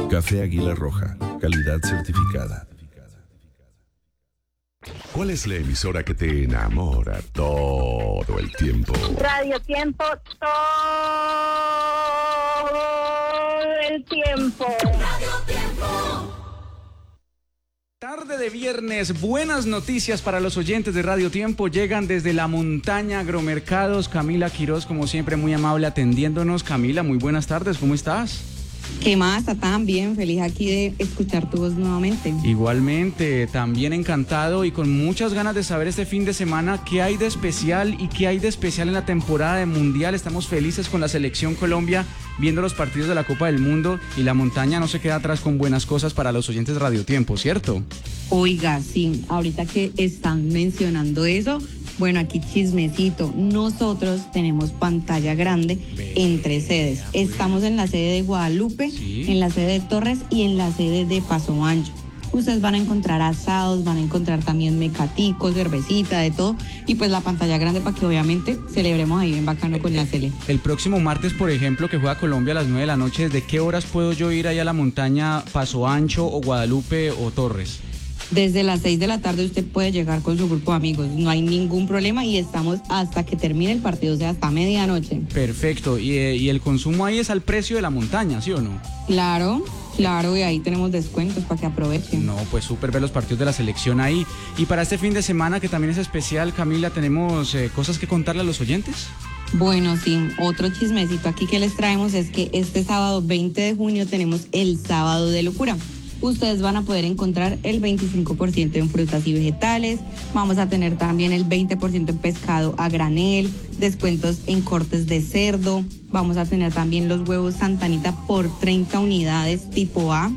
Café Águila Roja, calidad certificada. ¿Cuál es la emisora que te enamora todo el tiempo? Radio Tiempo, todo el tiempo. Radio Tiempo. Tarde de viernes, buenas noticias para los oyentes de Radio Tiempo. Llegan desde la montaña Agromercados. Camila Quiroz, como siempre, muy amable atendiéndonos. Camila, muy buenas tardes, ¿cómo estás? ¿Qué más? Tatán, bien, feliz aquí de escuchar tu voz nuevamente. Igualmente, también encantado y con muchas ganas de saber este fin de semana qué hay de especial y qué hay de especial en la temporada de Mundial. Estamos felices con la Selección Colombia, viendo los partidos de la Copa del Mundo, y la montaña no se queda atrás con buenas cosas para los oyentes de Radio Tiempo, ¿cierto? Oiga, sí, ahorita que están mencionando eso, bueno, aquí chismecito, nosotros tenemos pantalla grande en 3 sedes. Estamos en la sede de Guadalupe, ¿sí?, en la sede de Torres y en la sede de Paso Ancho. Ustedes van a encontrar asados, van a encontrar también mecaticos, cervecita, de todo, y pues la pantalla grande para que obviamente celebremos ahí bien bacano con la Sele. El próximo martes, por ejemplo, que juega Colombia a las 9 de la noche, ¿desde qué horas puedo yo ir ahí a la montaña Paso Ancho o Guadalupe o Torres? Desde las 6 de la tarde usted puede llegar con su grupo de amigos, no hay ningún problema y estamos hasta que termine el partido, o sea, hasta medianoche. Perfecto, y el consumo ahí es al precio de la montaña, ¿sí o no? Claro, y ahí tenemos descuentos para que aprovechen. No, pues súper ver los partidos de la selección ahí. Y para este fin de semana, que también es especial, Camila, ¿tenemos cosas que contarle a los oyentes? Bueno, sí, otro chismecito aquí que les traemos es que este sábado 20 de junio tenemos el Sábado de Locura. Ustedes van a poder encontrar el 25% en frutas y vegetales, vamos a tener también el 20% en pescado a granel, descuentos en cortes de cerdo, vamos a tener también los huevos Santa Anita por 30 unidades tipo A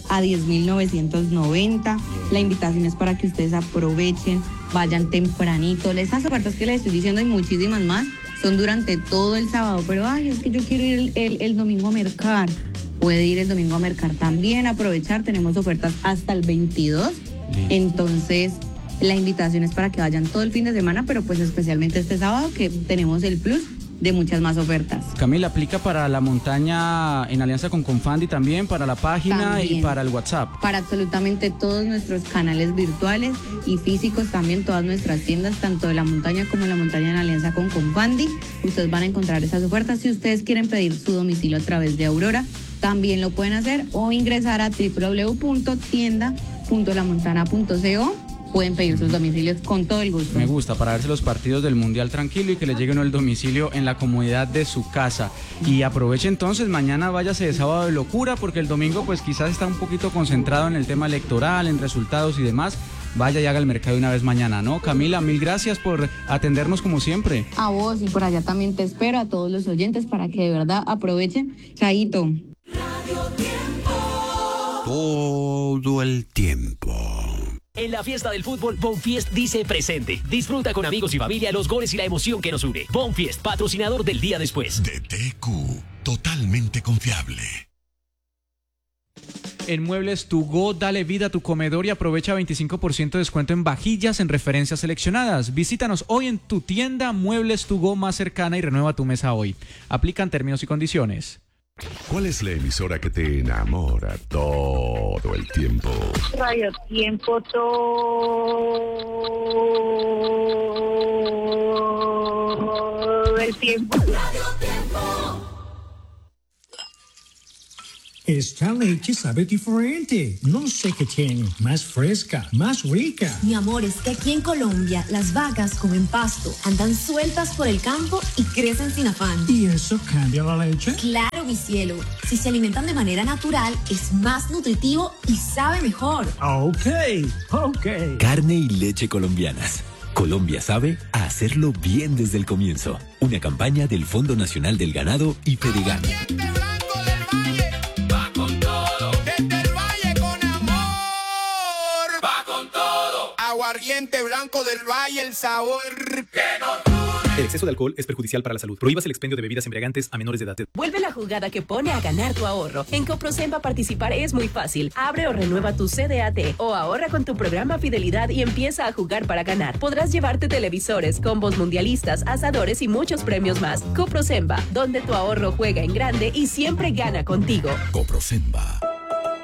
10.990. La invitación es para que ustedes aprovechen, vayan tempranito. Esas ofertas que les estoy diciendo y muchísimas más son durante todo el sábado, pero es que yo quiero ir el domingo a mercar. Puede ir el domingo a mercar también, aprovechar, tenemos ofertas hasta el 22, entonces la invitación es para que vayan todo el fin de semana, pero pues especialmente este sábado que tenemos el plus de muchas más ofertas. Camila, ¿aplica para la montaña en alianza con Confandi también, para la página también, y para el WhatsApp? Para absolutamente todos nuestros canales virtuales y físicos también, todas nuestras tiendas, tanto de la montaña como la montaña en alianza con Confandi, ustedes van a encontrar esas ofertas. Si ustedes quieren pedir su domicilio a través de Aurora, también lo pueden hacer o ingresar a www.tienda.lamontana.co. Pueden pedir sus domicilios con todo el gusto. Me gusta, para verse los partidos del Mundial tranquilo y que les llegue uno el domicilio en la comodidad de su casa. Y aproveche entonces, mañana váyase de Sábado de Locura, porque el domingo pues quizás está un poquito concentrado en el tema electoral, en resultados y demás. Vaya y haga el mercado una vez mañana, ¿no? Camila, mil gracias por atendernos como siempre. A vos, y por allá también te espero, a todos los oyentes, para que de verdad aprovechen. Chaito. Radio Tiempo. Todo el tiempo. En la fiesta del fútbol, Bonfiest dice presente. Disfruta con amigos y familia los goles y la emoción que nos une. Bonfiest, patrocinador del día después. DTQ, totalmente confiable. En Muebles To Go, dale vida a tu comedor y aprovecha 25% de descuento en vajillas en referencias seleccionadas. Visítanos hoy en tu tienda Muebles To Go más cercana y renueva tu mesa hoy. Aplican términos y condiciones. ¿Cuál es la emisora que te enamora todo el tiempo? Radio Tiempo, todo el tiempo. Radio Tiempo. Esta leche sabe diferente. No sé qué tiene. Más fresca, más rica. Mi amor, es que aquí en Colombia las vacas comen pasto, andan sueltas por el campo y crecen sin afán. ¿Y eso cambia la leche? Claro, mi cielo. Si se alimentan de manera natural, es más nutritivo y sabe mejor. Ok. Carne y leche colombianas. Colombia sabe a hacerlo bien desde el comienzo. Una campaña del Fondo Nacional del Ganado y Fedegan. Aguardiente blanco del Valle, el sabor que nos une. El exceso de alcohol es perjudicial para la salud. Prohíbas el expendio de bebidas embriagantes a menores de edad. Vuelve la jugada que pone a ganar tu ahorro. En Coprosemba participar es muy fácil. Abre o renueva tu CDAT o ahorra con tu programa Fidelidad y empieza a jugar para ganar. Podrás llevarte televisores, combos mundialistas, asadores y muchos premios más. Coprosemba, donde tu ahorro juega en grande y siempre gana contigo. Coprosemba.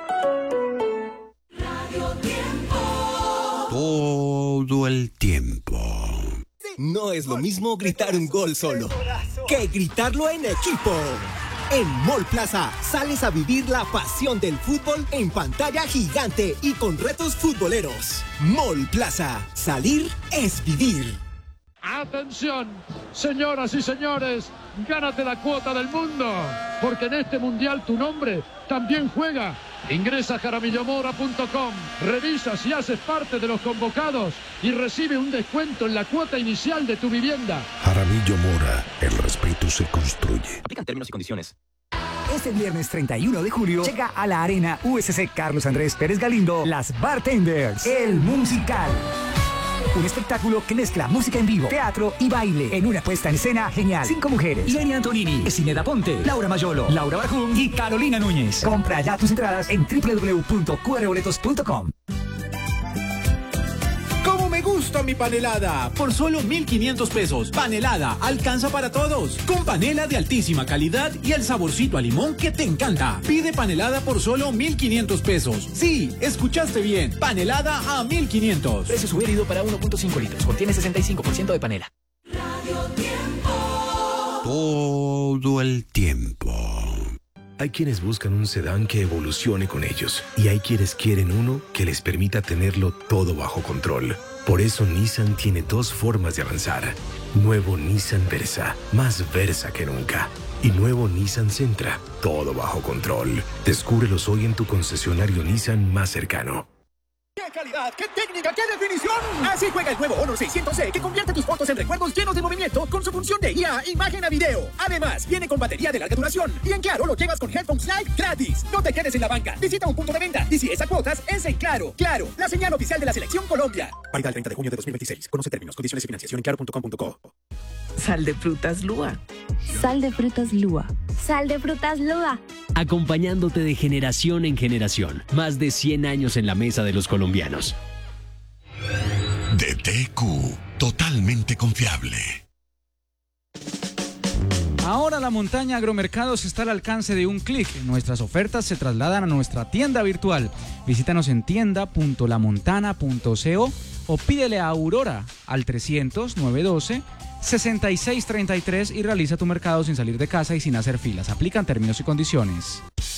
Todo el tiempo. No es lo mismo gritar un gol solo que gritarlo en equipo. En Mall Plaza sales a vivir la pasión del fútbol en pantalla gigante y con retos futboleros. Mall Plaza, salir es vivir. Atención, señoras y señores, gánate la cuota del mundo, porque en este mundial tu nombre también juega. Ingresa a jaramillomora.com, revisa si haces parte de los convocados y recibe un descuento en la cuota inicial de tu vivienda. Jaramillo Mora, el respeto se construye. Aplican términos y condiciones. Este viernes 31 de julio llega a la arena USC Carlos Andrés Pérez Galindo Las Bartenders, el musical. Un espectáculo que mezcla música en vivo, teatro y baile en una puesta en escena genial. 5 mujeres: Leni Antonini, Sineda Ponte, Laura Mayolo, Laura Barjum y Carolina Núñez. Compra ya tus entradas en www.qrboletos.com. ¡Cómo me gusta mi panelada! Por solo 1.500 pesos. Panelada alcanza para todos. Con panela de altísima calidad y el saborcito a limón que te encanta. Pide panelada por solo 1.500 pesos. Sí, escuchaste bien. Panelada a 1.500. Precio sugerido para 1.5 litros. Contiene 65% de panela. Todo el tiempo. Hay quienes buscan un sedán que evolucione con ellos y hay quienes quieren uno que les permita tenerlo todo bajo control. Por eso Nissan tiene 2 formas de avanzar. Nuevo Nissan Versa, más Versa que nunca. Y nuevo Nissan Sentra, todo bajo control. Descúbrelos hoy en tu concesionario Nissan más cercano. ¡Qué calidad! ¡Qué técnica! ¡Qué definición! Así juega el nuevo Honor 600C, que convierte tus fotos en recuerdos llenos de movimiento con su función de IA, imagen a video. Además, viene con batería de larga duración. Y en Claro lo llevas con Headphones Live gratis. No te quedes en la banca. Visita un punto de venta. Y si es a cuotas, es en Claro. Claro, la señal oficial de la Selección Colombia. Válida el 30 de junio de 2026. Conoce términos, condiciones y financiación en claro.com.co. Sal de frutas Lua. Sal de frutas Lua. Sal de frutas Lua. Acompañándote de generación en generación. Más de 100 años en la mesa de los colombianos. DTQ, totalmente confiable. Ahora la montaña Agromercados está al alcance de un clic. Nuestras ofertas se trasladan a nuestra tienda virtual. Visítanos en tienda.lamontana.co o pídele a Aurora al 300-912-6633 y realiza tu mercado sin salir de casa y sin hacer filas. Aplican términos y condiciones.